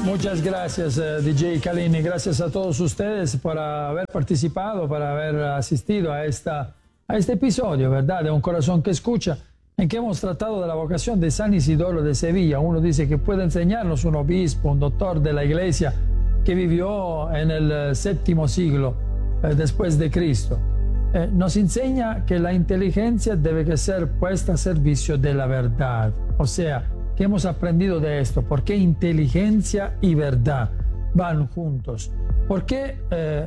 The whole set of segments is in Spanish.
Muchas gracias, DJ Calini. Gracias a todos ustedes por haber participado, por haber asistido a este episodio, ¿verdad? De Un Corazón que Escucha, en que hemos tratado de la vocación de San Isidoro de Sevilla. Uno dice que puede enseñarnos un obispo, un doctor de la Iglesia que vivió en el VII siglo después de Cristo. Nos enseña que la inteligencia debe ser puesta a servicio de la verdad. O sea, ¿qué hemos aprendido de esto? ¿Por qué inteligencia y verdad van juntos? Porque,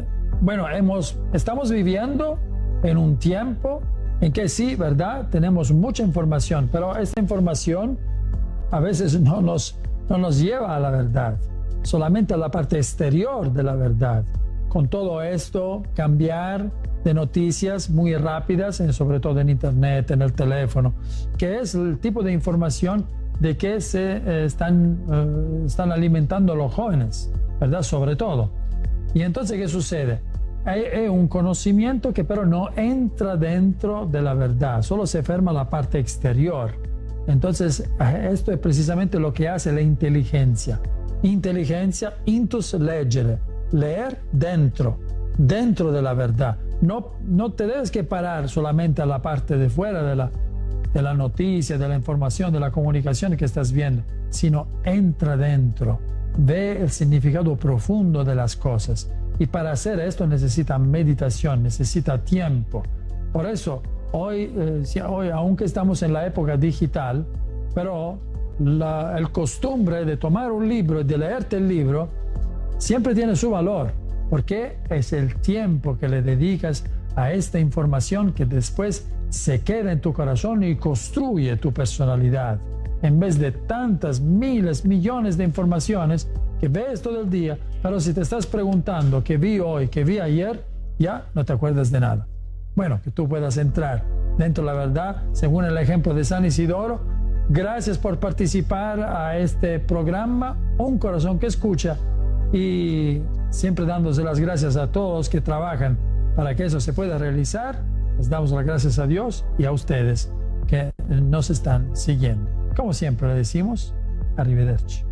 estamos viviendo en un tiempo en que sí, ¿verdad? Tenemos mucha información, pero esta información a veces no nos lleva a la verdad, solamente a la parte exterior de la verdad. Con todo esto, cambiar de noticias muy rápidas, sobre todo en internet, en el teléfono, que es el tipo de información de que se están alimentando los jóvenes, ¿verdad? Sobre todo. Y entonces, ¿qué sucede? Hay un conocimiento que pero no entra dentro de la verdad, solo se ferma la parte exterior. Entonces, esto es precisamente lo que hace la inteligencia. Inteligencia, intus leggere, leer dentro de la verdad. No te debes que parar solamente a la parte de fuera de la noticia, de la información, de la comunicación que estás viendo, sino entra dentro, ve el significado profundo de las cosas. Y para hacer esto necesita meditación, necesita tiempo. Por eso, hoy aunque estamos en la época digital, pero el costumbre de tomar un libro y de leerte el libro siempre tiene su valor, porque es el tiempo que le dedicas a esta información que después se queda en tu corazón y construye tu personalidad. En vez de tantas miles, millones de informaciones que ves todo el día, pero si te estás preguntando qué vi hoy, qué vi ayer, ya no te acuerdas de nada. Bueno, que tú puedas entrar dentro de la verdad, según el ejemplo de San Isidoro. Gracias por participar a este programa, Un Corazón que Escucha, y siempre dándose las gracias a todos que trabajan para que eso se pueda realizar. Les damos las gracias a Dios y a ustedes que nos están siguiendo. Como siempre le decimos, arrivederci.